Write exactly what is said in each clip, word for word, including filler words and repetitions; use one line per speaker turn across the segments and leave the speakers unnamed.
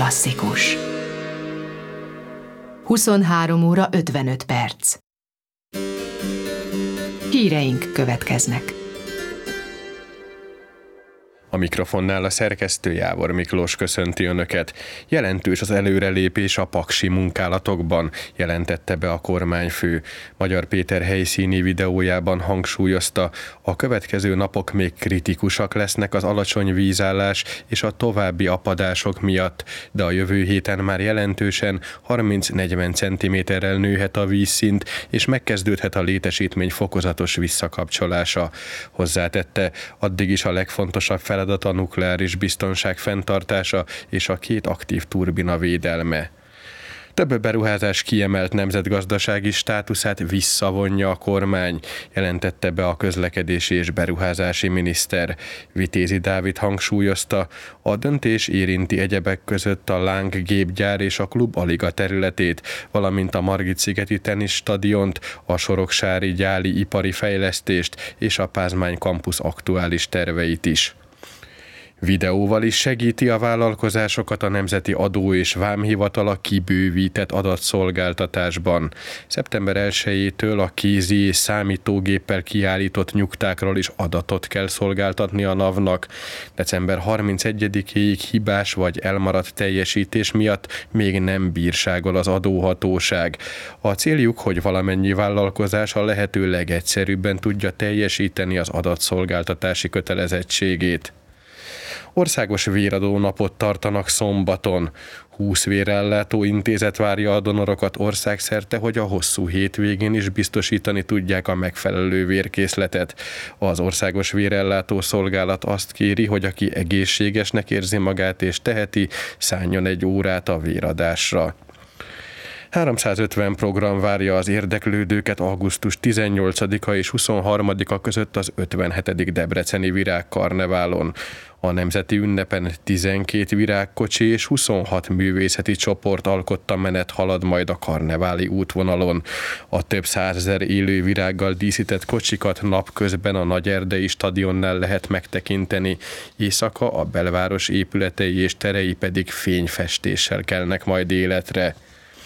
klasszikus. huszonhárom óra ötvenöt perc. Híreink következnek.
A mikrofonnál a szerkesztő Jávor Miklós köszönti Önöket. Jelentős az előrelépés a paksi munkálatokban, jelentette be a kormányfő. Magyar Péter helyszíni videójában hangsúlyozta, a következő napok még kritikusak lesznek az alacsony vízállás és a további apadások miatt, de a jövő héten már jelentősen harminc-negyven centiméterrel nőhet a vízszint, és megkezdődhet a létesítmény fokozatos visszakapcsolása. Hozzátette, addig is a legfontosabb feladat a nukleáris biztonság fenntartása és a két aktív turbina védelme. Több beruházás kiemelt nemzetgazdasági státuszát visszavonja a kormány, jelentette be a közlekedési és beruházási miniszter. Vitézi Dávid hangsúlyozta, a döntés érinti egyebek között a Láng gépgyár és a Klub Aliga területét, valamint a Margit-szigeti teniszstadiont, a soroksári gyáli ipari fejlesztést és a Pázmány kampusz aktuális terveit is. Videóval is segíti a vállalkozásokat a Nemzeti Adó és Vámhivatal a kibővített adatszolgáltatásban. szeptember elsejétől a kézi és számítógéppel kiállított nyugtákról is adatot kell szolgáltatni a NAV-nak. december harmincegyedikéig hibás vagy elmaradt teljesítés miatt még nem bírságol az adóhatóság. A céljuk, hogy valamennyi vállalkozás a lehető legegyszerűbben tudja teljesíteni az adatszolgáltatási kötelezettségét. Országos véradó napot tartanak szombaton. húsz vérellátó intézet várja a donorokat országszerte, hogy a hosszú hétvégén is biztosítani tudják a megfelelő vérkészletet. Az Országos Vérellátó Szolgálat azt kéri, hogy aki egészségesnek érzi magát és teheti, szálljon egy órát a véradásra. háromszázötven program várja az érdeklődőket augusztus tizennyolcadika és huszonharmadika között az ötvenhetedik debreceni virágkarneválon. A nemzeti ünnepen tizenkét virágkocsi és huszonhat művészeti csoport alkotta menet halad majd a karneváli útvonalon. A több százezer élő virággal díszített kocsikat napközben a Nagyerdei stadionnál lehet megtekinteni, éjszaka a belváros épületei és terei pedig fényfestéssel kelnek majd életre.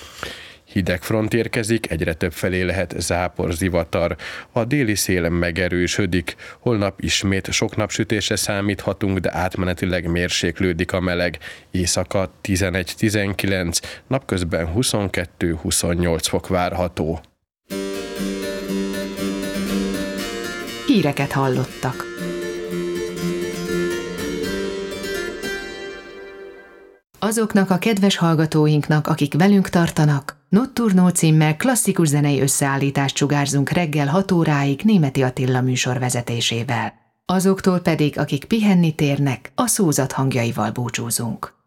Hideg front érkezik, egyre több felé lehet zápor, zivatar. A déli szél megerősödik. Holnap ismét sok napsütésre számíthatunk, de átmenetileg mérséklődik a meleg. Éjszaka tizenegy-tizenkilenc, napközben huszonkettő-huszonnyolc fok várható.
Híreket hallottak. Azoknak a kedves hallgatóinknak, akik velünk tartanak, Notturno címmel klasszikus zenei összeállítást sugárzunk reggel hat óráig Németi Attila műsor vezetésével. Azoktól pedig, akik pihenni térnek, a szózat hangjaival búcsúzunk.